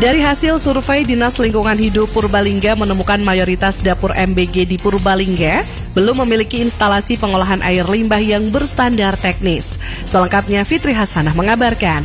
Dari hasil survei Dinas Lingkungan Hidup Purbalingga menemukan mayoritas dapur MBG di Purbalingga belum memiliki instalasi pengolahan air limbah yang berstandar teknis. Selengkapnya Fitri Hasanah mengabarkan.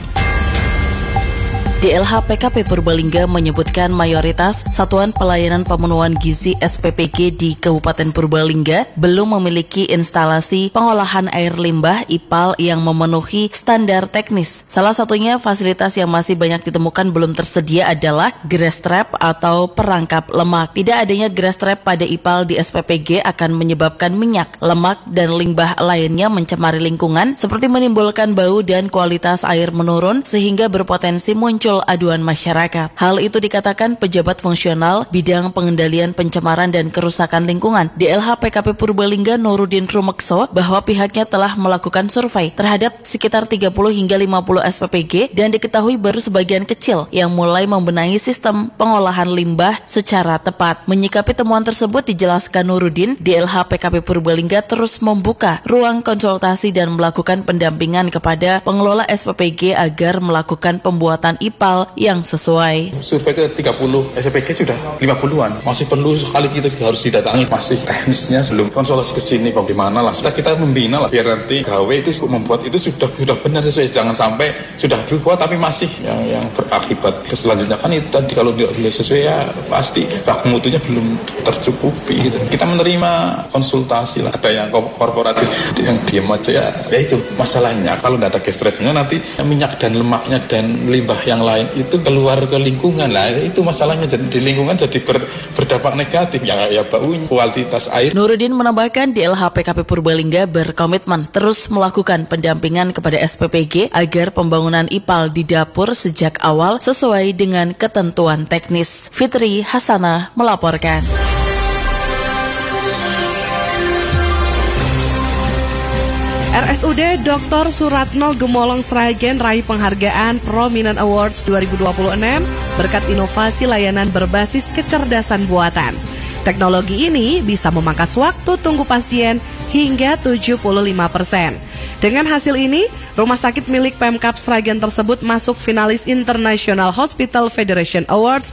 DLH PKP Purbalingga menyebutkan mayoritas Satuan Pelayanan Pemenuhan Gizi SPPG di Kabupaten Purbalingga belum memiliki instalasi pengolahan air limbah IPAL yang memenuhi standar teknis. Salah satunya fasilitas yang masih banyak ditemukan belum tersedia adalah grass trap atau perangkap lemak. Tidak adanya grass trap pada IPAL di SPPG akan menyebabkan minyak, lemak, dan limbah lainnya mencemari lingkungan seperti menimbulkan bau dan kualitas air menurun sehingga berpotensi muncul aduan masyarakat. Hal itu dikatakan pejabat fungsional bidang pengendalian pencemaran dan kerusakan lingkungan DLH PKP Purbalingga Nurudin Rumekso bahwa pihaknya telah melakukan survei terhadap sekitar 30 hingga 50 SPPG dan diketahui baru sebagian kecil yang mulai membenahi sistem pengolahan limbah secara tepat. Menyikapi temuan tersebut dijelaskan Nurudin, DLH PKP Purbalingga terus membuka ruang konsultasi dan melakukan pendampingan kepada pengelola SPPG agar melakukan pembuatan IPAL yang sesuai. Survei ke 30 SPPG sudah 50-an. Masih perlu sekali kita harus didatangi. Masih teknisnya sebelum konsultasi ke sini bagaimana lah. Sudah kita membina lah biar nanti gawe itu membuat itu sudah benar sesuai. Jangan sampai sudah dibuat tapi masih yang berakibat selanjutnya kan itu tadi kalau tidak sesuai ya pasti mutunya belum tercukupi. Gitu. Kita menerima konsultasi lah. Ada yang korporatif yang diam aja ya itu masalahnya. Kalau tidak ada gas trapnya nanti minyak dan lemaknya dan limbah yang lain itu keluar ke lingkungan lah, itu masalahnya di lingkungan jadi berdampak negatif ya baunya, kualitas air. Nurudin menambahkan DLH PKP Purbalingga berkomitmen terus melakukan pendampingan kepada SPPG agar pembangunan IPAL di dapur sejak awal sesuai dengan ketentuan teknis. Fitri Hasanah melaporkan. RSUD Dr. Suratno Gemolong Sragen raih penghargaan Prominent Awards 2026 berkat inovasi layanan berbasis kecerdasan buatan. Teknologi ini bisa memangkas waktu tunggu pasien hingga 75%. Dengan hasil ini, rumah sakit milik Pemkab Sragen tersebut masuk finalis International Hospital Federation Awards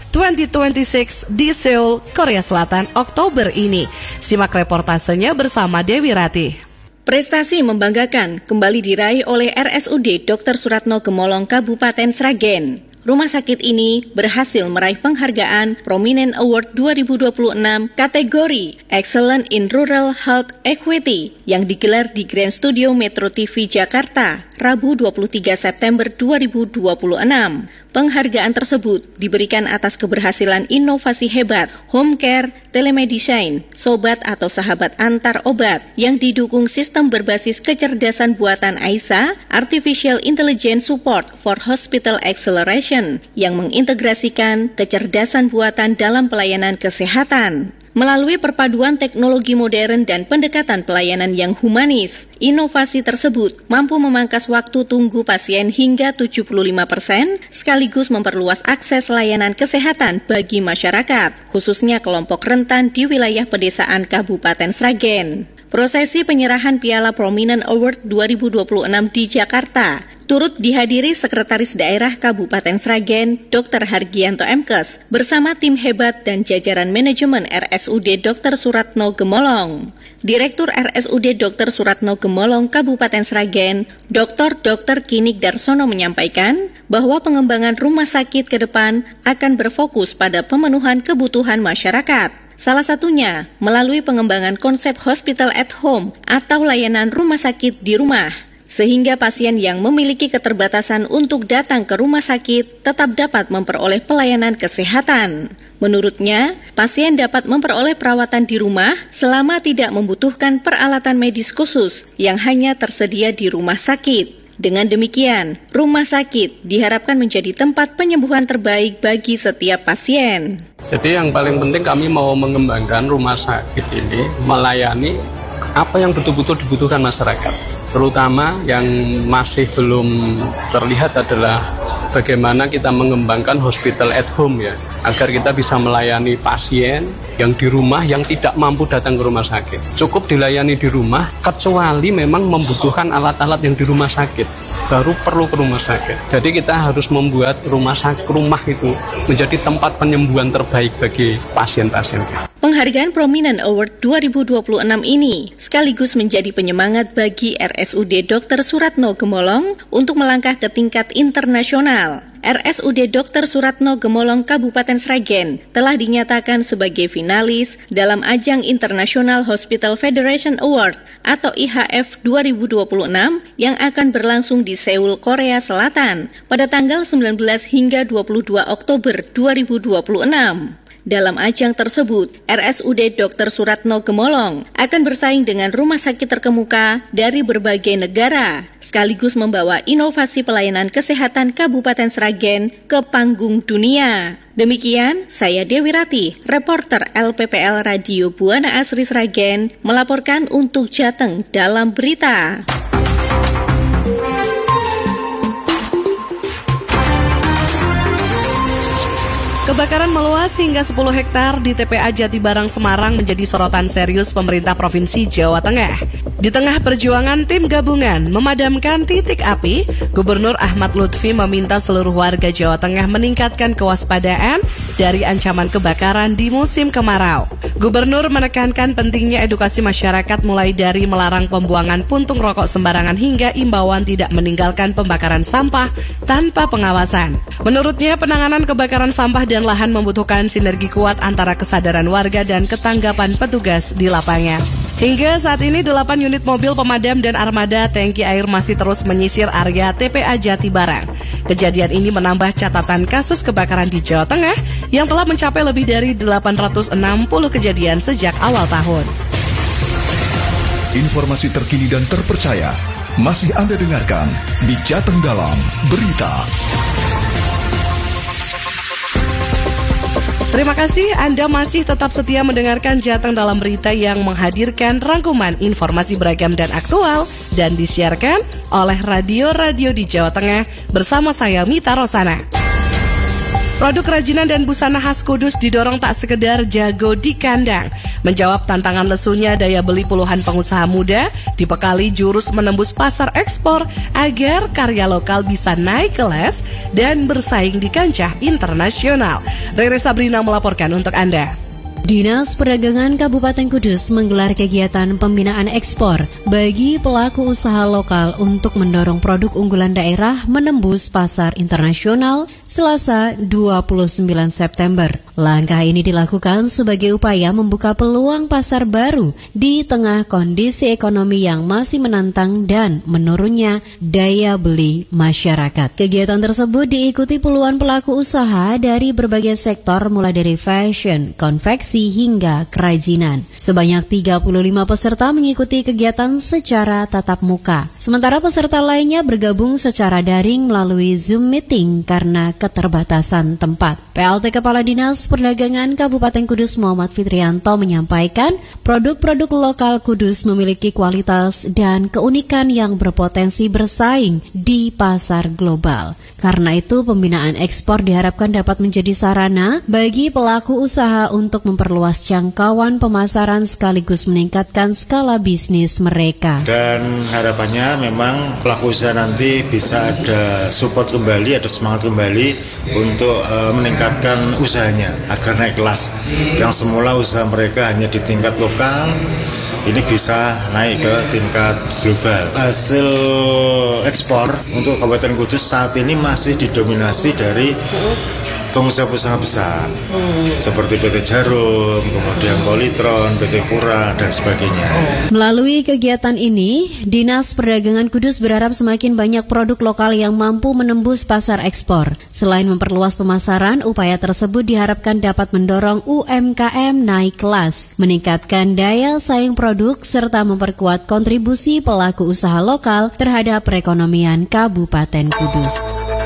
2026 di Seoul, Korea Selatan, Oktober ini. Simak reportasenya bersama Dewi Ratih. Prestasi membanggakan kembali diraih oleh RSUD Dr. Suratno Gemolong Kabupaten Sragen. Rumah sakit ini berhasil meraih penghargaan Prominent Award 2026 kategori Excellent in Rural Health Equity yang digelar di Grand Studio Metro TV Jakarta, Rabu 23 September 2026. Penghargaan tersebut diberikan atas keberhasilan inovasi hebat home care, telemedicine, sobat atau sahabat antar obat yang didukung sistem berbasis kecerdasan buatan AISA, Artificial Intelligence Support for Hospital Acceleration, yang mengintegrasikan kecerdasan buatan dalam pelayanan kesehatan. Melalui perpaduan teknologi modern dan pendekatan pelayanan yang humanis, inovasi tersebut mampu memangkas waktu tunggu pasien hingga 75%, sekaligus memperluas akses layanan kesehatan bagi masyarakat, khususnya kelompok rentan di wilayah pedesaan Kabupaten Sragen. Prosesi penyerahan Piala Prominent Award 2026 di Jakarta turut dihadiri Sekretaris Daerah Kabupaten Sragen, Dr. Hargianto Mkes, bersama tim hebat dan jajaran manajemen RSUD Dr. Suratno Gemolong. Direktur RSUD Dr. Suratno Gemolong Kabupaten Sragen, Dr. Kinik Darsono menyampaikan bahwa pengembangan rumah sakit ke depan akan berfokus pada pemenuhan kebutuhan masyarakat. Salah satunya melalui pengembangan konsep hospital at home atau layanan rumah sakit di rumah, sehingga pasien yang memiliki keterbatasan untuk datang ke rumah sakit tetap dapat memperoleh pelayanan kesehatan. Menurutnya, pasien dapat memperoleh perawatan di rumah selama tidak membutuhkan peralatan medis khusus yang hanya tersedia di rumah sakit. Dengan demikian, rumah sakit diharapkan menjadi tempat penyembuhan terbaik bagi setiap pasien. Jadi yang paling penting kami mau mengembangkan rumah sakit ini melayani apa yang betul-betul dibutuhkan masyarakat. Terutama yang masih belum terlihat adalah bagaimana kita mengembangkan hospital at home ya, agar kita bisa melayani pasien yang di rumah yang tidak mampu datang ke rumah sakit. Cukup dilayani di rumah, kecuali memang membutuhkan alat-alat yang di rumah sakit, baru perlu ke rumah sakit. Jadi kita harus membuat rumah itu menjadi tempat penyembuhan terbaik bagi pasien-pasien. Penghargaan Prominent Award 2026 ini sekaligus menjadi penyemangat bagi RSUD Dr. Suratno Gemolong untuk melangkah ke tingkat internasional. RSUD Dr. Suratno Gemolong Kabupaten Sragen telah dinyatakan sebagai finalis dalam ajang International Hospital Federation Award atau IHF 2026 yang akan berlangsung di Seoul, Korea Selatan pada tanggal 19 hingga 22 Oktober 2026. Dalam ajang tersebut, RSUD Dr. Suratno Gemolong akan bersaing dengan rumah sakit terkemuka dari berbagai negara, sekaligus membawa inovasi pelayanan kesehatan Kabupaten Sragen ke panggung dunia. Demikian, saya Dewi Ratih, reporter LPPL Radio Buana Asri Sragen, melaporkan untuk Jateng dalam berita. Kebakaran meluas hingga 10 hektar di TPA Jatibarang Semarang menjadi sorotan serius pemerintah Provinsi Jawa Tengah. Di tengah perjuangan tim gabungan memadamkan titik api, Gubernur Ahmad Lutfi meminta seluruh warga Jawa Tengah meningkatkan kewaspadaan dari ancaman kebakaran di musim kemarau. Gubernur menekankan pentingnya edukasi masyarakat mulai dari melarang pembuangan puntung rokok sembarangan hingga imbauan tidak meninggalkan pembakaran sampah tanpa pengawasan. Menurutnya, penanganan kebakaran sampah dan lahan membutuhkan sinergi kuat antara kesadaran warga dan ketanggapan petugas di lapangan. Hingga saat ini 8 unit mobil pemadam dan armada tangki air masih terus menyisir area TPA Jatibarang. Kejadian ini menambah catatan kasus kebakaran di Jawa Tengah yang telah mencapai lebih dari 860 kejadian sejak awal tahun. Informasi terkini dan terpercaya masih Anda dengarkan di Jateng Dalam Berita. Terima kasih Anda masih tetap setia mendengarkan Jateng Dalam Berita yang menghadirkan rangkuman informasi beragam dan aktual dan disiarkan oleh radio-radio di Jawa Tengah bersama saya Mita Rosana. Produk kerajinan dan busana khas Kudus didorong tak sekedar jago di kandang. Menjawab tantangan lesunya daya beli puluhan pengusaha muda, dibekali jurus menembus pasar ekspor agar karya lokal bisa naik kelas dan bersaing di kancah internasional. Rere Sabrina melaporkan untuk Anda. Dinas Perdagangan Kabupaten Kudus menggelar kegiatan pembinaan ekspor bagi pelaku usaha lokal untuk mendorong produk unggulan daerah menembus pasar internasional Selasa 29 September. Langkah ini dilakukan sebagai upaya membuka peluang pasar baru di tengah kondisi ekonomi yang masih menantang dan menurunnya daya beli masyarakat. Kegiatan tersebut diikuti puluhan pelaku usaha dari berbagai sektor mulai dari fashion, konveksi hingga kerajinan. Sebanyak 35 peserta mengikuti kegiatan secara tatap muka. Sementara peserta lainnya bergabung secara daring melalui Zoom meeting karena keterbatasan tempat. PLT Kepala Dinas Perdagangan Kabupaten Kudus Muhammad Fitrianto menyampaikan produk-produk lokal Kudus memiliki kualitas dan keunikan yang berpotensi bersaing di pasar global. Karena itu pembinaan ekspor diharapkan dapat menjadi sarana bagi pelaku usaha untuk memperluas jangkauan pemasaran sekaligus meningkatkan skala bisnis mereka. Dan harapannya memang pelaku usaha nanti bisa ada support kembali, ada semangat kembali untuk meningkatkan usahanya agar naik kelas. Yang semula usaha mereka hanya di tingkat lokal, ini bisa naik ke tingkat global. Hasil ekspor untuk Kabupaten Kudus saat ini masih didominasi dari pengusaha-pengusaha besar seperti PT Jarum, kemudian Politron, PT Pura, dan sebagainya. Melalui kegiatan ini, Dinas Perdagangan Kudus berharap semakin banyak produk lokal yang mampu menembus pasar ekspor. Selain memperluas pemasaran, upaya tersebut diharapkan dapat mendorong UMKM naik kelas, meningkatkan daya saing produk, serta memperkuat kontribusi pelaku usaha lokal terhadap perekonomian Kabupaten Kudus.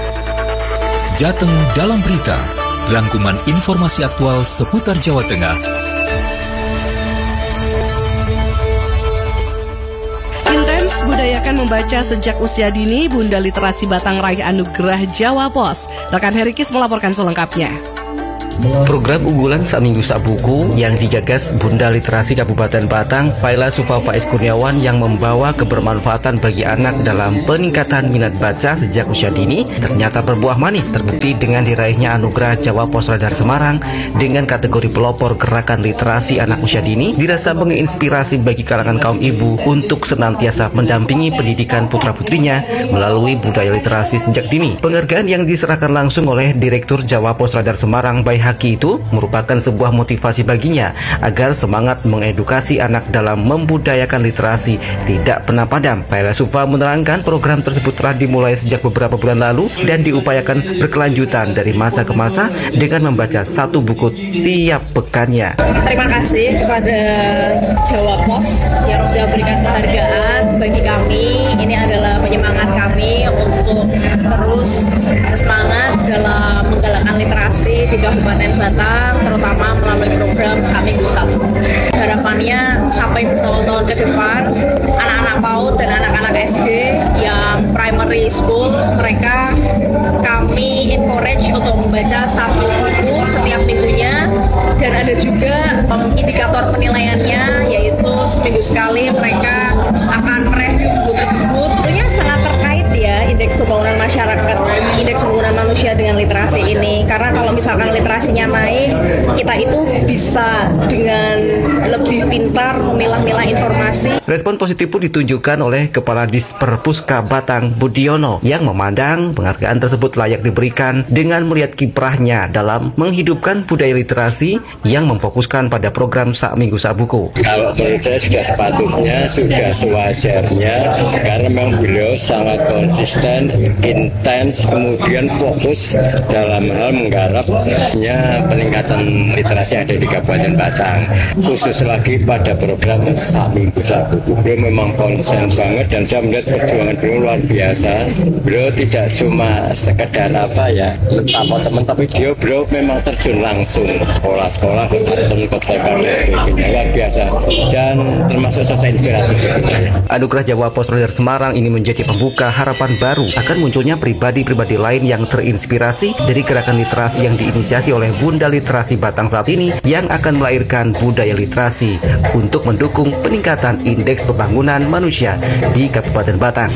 Jateng Dalam Berita, rangkuman informasi aktual seputar Jawa Tengah. Intens budayakan gerakan membaca sejak usia dini, Bunda Literasi Batang raih anugerah Jawa Pos. Rekan Herikis melaporkan selengkapnya. Program unggulan Sak Minggu Sak Buku yang digagas Bunda Literasi Kabupaten Batang, Faila Sufa Faiz Kurniawan, yang membawa kebermanfaatan bagi anak dalam peningkatan minat baca sejak usia dini ternyata berbuah manis, terbukti dengan diraihnya anugerah Jawa Pos Radar Semarang dengan kategori pelopor gerakan literasi anak usia dini, dirasa menginspirasi bagi kalangan kaum ibu untuk senantiasa mendampingi pendidikan putra-putrinya melalui budaya literasi sejak dini. Penghargaan yang diserahkan langsung oleh Direktur Jawa Pos Radar Semarang Bayi Haki itu merupakan sebuah motivasi baginya agar semangat mengedukasi anak dalam membudayakan literasi tidak pernah padam. Faila Sufa menerangkan program tersebut telah dimulai sejak beberapa bulan lalu dan diupayakan berkelanjutan dari masa ke masa dengan membaca satu buku tiap pekannya. Terima kasih kepada Jawa Pos yang sudah berikan penghargaan bagi kami. Ini adalah penyemangat kami untuk terus semangat dalam menggalakkan literasi di Kabupaten Batang, terutama melalui program Sak Minggu Sak Buku. Harapannya sampai bertahun-tahun ke depan, anak-anak PAUD dan anak-anak SD yang primary school, mereka kami encourage untuk membaca satu buku setiap minggunya, dan ada juga indikator penilaiannya, yaitu seminggu sekali mereka akan mereview buku tersebut. Tentunya sangat terkait ya indeks pembangunan masyarakat, indeks pembangunan manusia dengan literasi ini, karena kalau misalkan literasinya naik, kita itu bisa dengan lebih pintar memilah-milah informasi. Respon positif pun ditunjukkan oleh Kepala Disperpuska Batang Budiono yang memandang penghargaan tersebut layak diberikan dengan melihat kiprahnya dalam menghidupkan budaya literasi yang memfokuskan pada program Sak Minggu Sak Buku. Kalau menurut saya sudah sepatutnya, sudah sewajarnya, karena memang beliau sangat konsisten, intens, kemudian fokus dalam hal menggarapnya peningkatan literasi yang ada di Kabupaten Batang, khusus lagi pada program Sak Minggu Sak Buku. Beliau memang konsen banget dan saya melihat perjuangan beliau luar biasa. Beliau tidak cuma sekedar teman-teman, tapi beliau memang terjun langsung sekolah-sekolah, ke santun, ke TK, luar biasa, dan termasuk sosok inspiratif. Anugerah Jawa Pos Radar Semarang ini menjadi pembuka harapan baru akan munculnya pribadi-pribadi lain yang terinspirasi dari gerakan literasi yang diinisiasi oleh Bunda Literasi Batang saat ini, yang akan melahirkan budaya literasi untuk mendukung peningkatan indeks pembangunan manusia di Kabupaten Batang.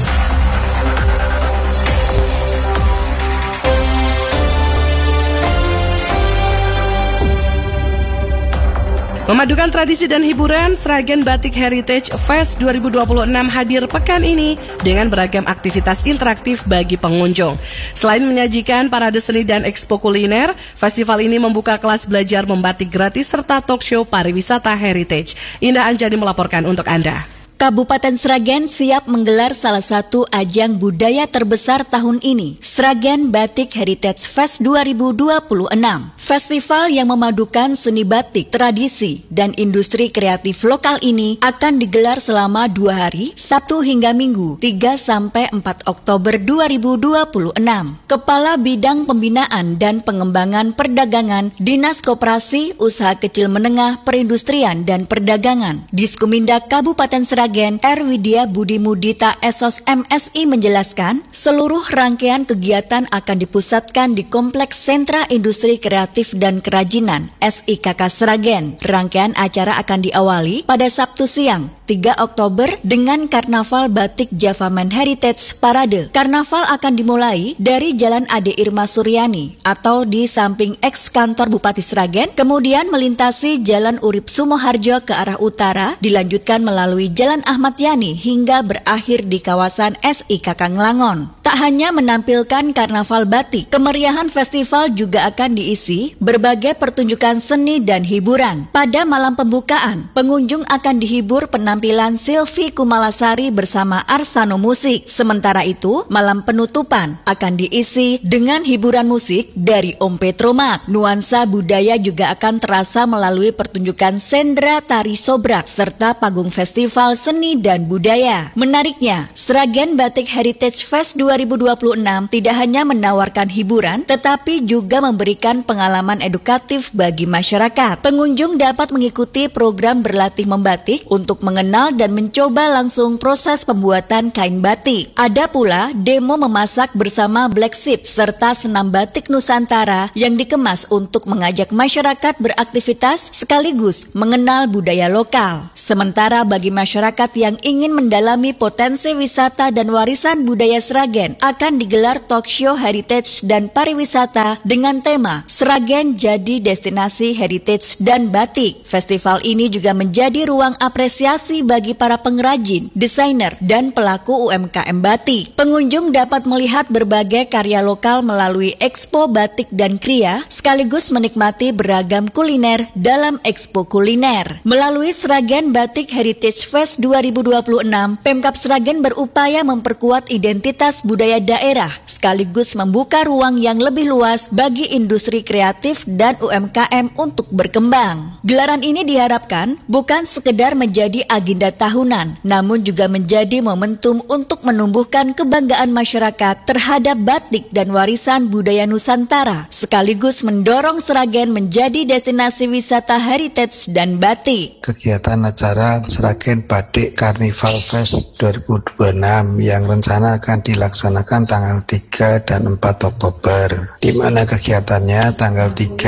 Memadukan tradisi dan hiburan, Sragen Batik Heritage Fest 2026 hadir pekan ini dengan beragam aktivitas interaktif bagi pengunjung. Selain menyajikan parade seni dan ekspo kuliner, festival ini membuka kelas belajar membatik gratis serta talk show pariwisata heritage. Indah Anjani melaporkan untuk Anda. Kabupaten Sragen siap menggelar salah satu ajang budaya terbesar tahun ini, Sragen Batik Heritage Fest 2026. Festival yang memadukan seni batik, tradisi, dan industri kreatif lokal ini akan digelar selama 2 hari, Sabtu hingga Minggu, 3-4 Oktober 2026. Kepala Bidang Pembinaan dan Pengembangan Perdagangan Dinas Koperasi, Usaha Kecil Menengah, Perindustrian dan Perdagangan, Diskumindak Kabupaten Sragen, R. Widya Budi Mudita Esos MSI menjelaskan, seluruh rangkaian kegiatan akan dipusatkan di Kompleks Sentra Industri Kreatif dan Kerajinan SIKK Sragen. Rangkaian acara akan diawali pada Sabtu siang 3 Oktober dengan Karnaval Batik Javaman Heritage Parade. Karnaval akan dimulai dari Jalan Ade Irma Suryani atau di samping eks kantor Bupati Sragen, kemudian melintasi Jalan Urip Sumoharjo ke arah utara, dilanjutkan melalui Jalan Ahmad Yani hingga berakhir di kawasan SIKK Nglangon. Tak hanya menampilkan karnaval batik, kemeriahan festival juga akan diisi berbagai pertunjukan seni dan hiburan. Pada malam pembukaan, pengunjung akan dihibur penampilan Silvi Kumalasari bersama Arsano Musik. Sementara itu, malam penutupan akan diisi dengan hiburan musik dari Om Petromak. Nuansa budaya juga akan terasa melalui pertunjukan sendra tari sobrak serta panggung festival seni dan budaya. Menariknya, Sragen Batik Heritage Fest 2026 tidak hanya menawarkan hiburan, tetapi juga memberikan pengalaman edukatif bagi masyarakat. Pengunjung dapat mengikuti program berlatih membatik untuk mengenal mengenal dan mencoba langsung proses pembuatan kain batik. Ada pula demo memasak bersama Black Sheep serta senam batik Nusantara yang dikemas untuk mengajak masyarakat beraktivitas sekaligus mengenal budaya lokal. Sementara bagi masyarakat yang ingin mendalami potensi wisata dan warisan budaya Sragen, akan digelar talk show heritage dan pariwisata dengan tema Sragen jadi destinasi heritage dan batik. Festival ini juga menjadi ruang apresiasi bagi para pengrajin, desainer, dan pelaku UMKM batik. Pengunjung dapat melihat berbagai karya lokal melalui Expo Batik dan Kriya, sekaligus menikmati beragam kuliner dalam Expo Kuliner. Melalui Sragen Batik Heritage Fest 2026, Pemkab Sragen berupaya memperkuat identitas budaya daerah, sekaligus membuka ruang yang lebih luas bagi industri kreatif dan UMKM untuk berkembang. Gelaran ini diharapkan bukan sekedar menjadi agenda tahunan, namun juga menjadi momentum untuk menumbuhkan kebanggaan masyarakat terhadap batik dan warisan budaya Nusantara, sekaligus mendorong Sragen menjadi destinasi wisata heritage dan batik. Kegiatan acara Sragen Batik Carnival Fest 2026 yang rencana akan dilaksanakan tanggal 3 dan 4 Oktober, di mana kegiatannya tanggal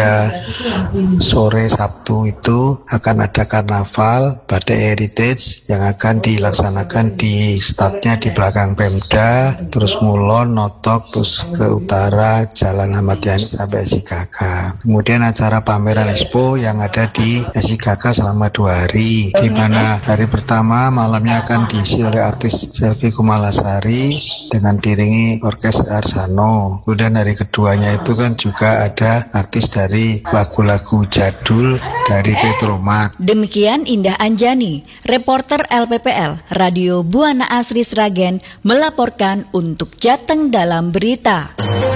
3 sore Sabtu itu akan ada karnaval Batik Heritage yang akan dilaksanakan di stadnya di belakang Pemda, terus ngulon, notok, terus ke utara Jalan Ahmad Yani sampai SIKK. Kemudian acara pameran Expo yang ada di SIKK selama 2 hari, di mana hari pertama malamnya akan diisi oleh artis Selvi Kumalasari dengan diiringi orkes Arsano. Kemudian hari keduanya itu kan juga ada artis dari lagu-lagu jadul dari Petromak. Demikian Indah Anjani, reporter LPPL Radio Buana Asri Sragen melaporkan untuk Jateng Dalam Berita.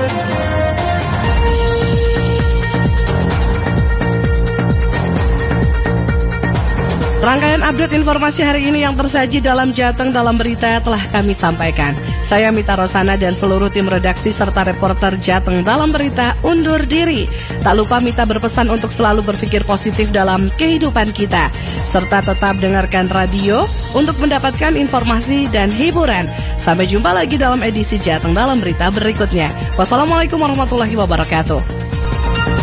Rangkaian update informasi hari ini yang tersaji dalam Jateng Dalam Berita telah kami sampaikan. Saya Mita Rosana dan seluruh tim redaksi serta reporter Jateng Dalam Berita undur diri. Tak lupa Mita berpesan untuk selalu berpikir positif dalam kehidupan kita, serta tetap dengarkan radio untuk mendapatkan informasi dan hiburan. Sampai jumpa lagi dalam edisi Jateng Dalam Berita berikutnya. Wassalamualaikum warahmatullahi wabarakatuh.